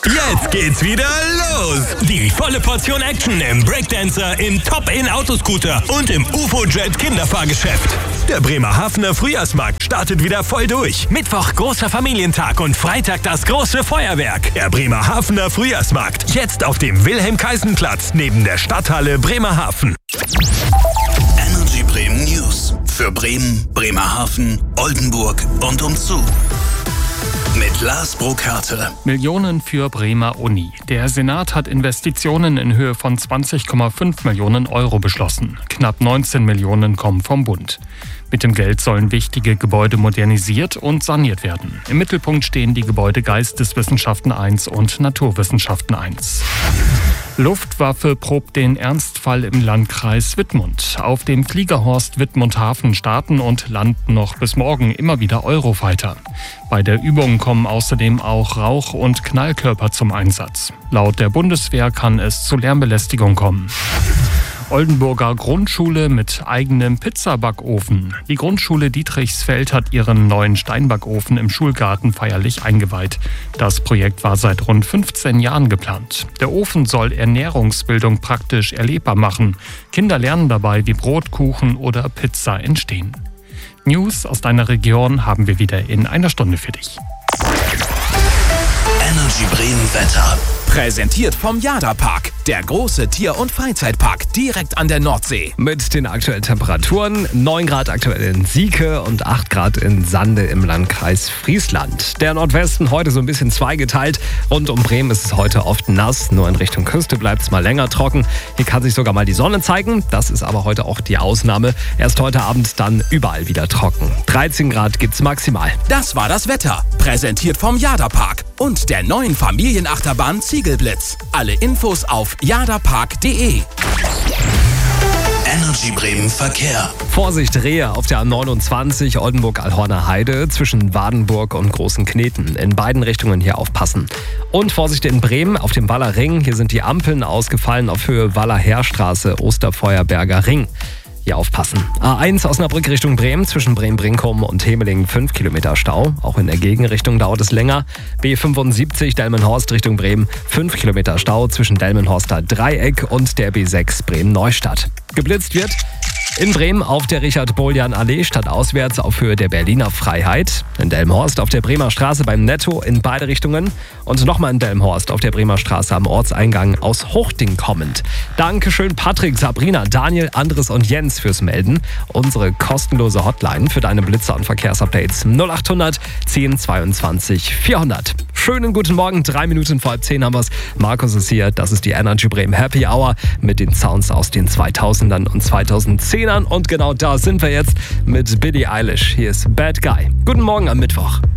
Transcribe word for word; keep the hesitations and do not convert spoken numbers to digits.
Jetzt geht's wieder los. Die volle Portion Action im Breakdancer, im Top-In-Autoscooter und im U F O-Jet Kinderfahrgeschäft. Der Bremerhavener Frühjahrsmarkt startet wieder voll durch. Mittwoch großer Familientag und Freitag das große Feuerwerk. Der Bremerhavener Frühjahrsmarkt. Jetzt auf dem Wilhelm-Kaisen-Platz neben der Stadthalle Bremerhaven. Energy Bremen News. Für Bremen, Bremerhaven, Oldenburg und umzu. Mit Lars Burkhardt. Millionen für Bremer Uni. Der Senat hat Investitionen in Höhe von zwanzig Komma fünf Millionen Euro beschlossen. Knapp neunzehn Millionen kommen vom Bund. Mit dem Geld sollen wichtige Gebäude modernisiert und saniert werden. Im Mittelpunkt stehen die Gebäude Geisteswissenschaften eins und Naturwissenschaften eins. Luftwaffe probt den Ernstfall im Landkreis Wittmund. Auf dem Fliegerhorst Wittmund-Hafen starten und landen noch bis morgen immer wieder Eurofighter. Bei der Übung kommen außerdem auch Rauch- und Knallkörper zum Einsatz. Laut der Bundeswehr kann es zu Lärmbelästigung kommen. Oldenburger Grundschule mit eigenem Pizzabackofen. Die Grundschule Dietrichsfeld hat ihren neuen Steinbackofen im Schulgarten feierlich eingeweiht. Das Projekt war seit rund fünfzehn Jahren geplant. Der Ofen soll Ernährungsbildung praktisch erlebbar machen. Kinder lernen dabei, wie Brot, Kuchen oder Pizza entstehen. News aus deiner Region haben wir wieder in einer Stunde für dich. Energy Bremen Wetter. Präsentiert vom Jada-Park, der große Tier- und Freizeitpark direkt an der Nordsee. Mit den aktuellen Temperaturen, neun Grad aktuell in Sieke und acht Grad in Sande im Landkreis Friesland. Der Nordwesten heute so ein bisschen zweigeteilt. Rund um Bremen ist es heute oft nass, nur in Richtung Küste bleibt es mal länger trocken. Hier kann sich sogar mal die Sonne zeigen, das ist aber heute auch die Ausnahme. Erst heute Abend dann überall wieder trocken. dreizehn Grad gibt's maximal. Das war das Wetter, präsentiert vom Jada-Park und der neuen Familienachterbahn Ziegelblitz. Alle Infos auf jadapark punkt de. Energy Bremen Verkehr. Vorsicht, Rehe auf der A neunundzwanzig Oldenburg-Alhorner Heide zwischen Wadenburg und Großen Kneten. In beiden Richtungen hier aufpassen. Und Vorsicht in Bremen auf dem Waller Ring. Hier sind die Ampeln ausgefallen auf Höhe Waller Heerstraße, Osterfeuerberger Ring. Hier aufpassen. A eins Osnabrück Richtung Bremen zwischen Bremen-Brinkum und Hemeling fünf Kilometer Stau. Auch in der Gegenrichtung dauert es länger. B fünfundsiebzig Delmenhorst Richtung Bremen fünf Kilometer Stau zwischen Delmenhorster Dreieck und der B sechs Bremen-Neustadt. Geblitzt wird in Bremen auf der Richard-Boljan-Allee stadtauswärts auf Höhe der Berliner Freiheit. In Delmenhorst auf der Bremer Straße beim Netto in beide Richtungen. Und nochmal in Delmenhorst auf der Bremer Straße am Ortseingang aus Hochding kommend. Dankeschön Patrick, Sabrina, Daniel, Andres und Jens fürs Melden. Unsere kostenlose Hotline für deine Blitzer und Verkehrsupdates null achthundert zehn zweiundzwanzig vierhundert. Schönen guten Morgen, drei Minuten vor halb zehn haben wir's. Markus ist hier, das ist die Energy Bremen Happy Hour mit den Sounds aus den zweitausendern und zweitausendzehnern. Und genau da sind wir jetzt mit Billie Eilish. Hier ist Bad Guy. Guten Morgen am Mittwoch.